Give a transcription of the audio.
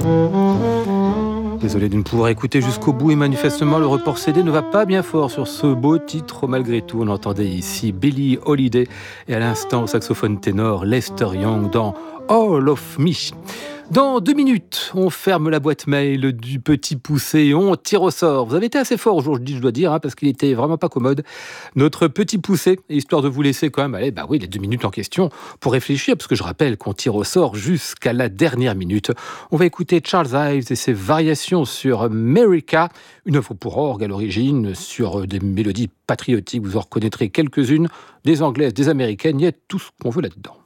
Désolé de ne pouvoir écouter jusqu'au bout et manifestement le report CD ne va pas bien fort sur ce beau titre. Malgré tout, on entendait ici Billie Holiday et à l'instant au saxophone ténor Lester Young dans All of Me. Dans 2 minutes, on ferme la boîte mail du Petit Poucet et on tire au sort. Vous avez été assez fort aujourd'hui, je dois dire, parce qu'il était vraiment pas commode. Notre Petit Poucet, histoire de vous laisser quand même, allez, les 2 minutes en question pour réfléchir, parce que je rappelle qu'on tire au sort jusqu'à la dernière minute. On va écouter Charles Ives et ses variations sur America, une œuvre pour orgue à l'origine, sur des mélodies patriotiques. Vous en reconnaîtrez quelques-unes, des anglaises, des américaines, il y a tout ce qu'on veut là-dedans.